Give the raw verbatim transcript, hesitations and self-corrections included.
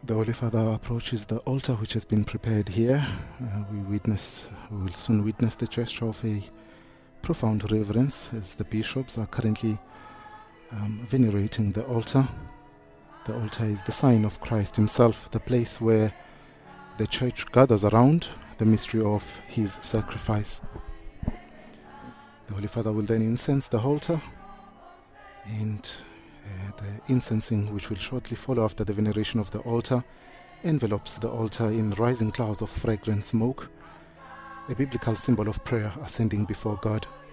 The Holy Father approaches the altar which has been prepared here. Uh, we witness, we will soon witness the gesture of a profound reverence as the bishops are currently um, venerating the altar. The altar is the sign of Christ himself, the place where the church gathers around the mystery of his sacrifice. The Holy Father will then incense the altar, and uh, the incensing, which will shortly follow after the veneration of the altar, envelopes the altar in rising clouds of fragrant smoke, a biblical symbol of prayer ascending before God.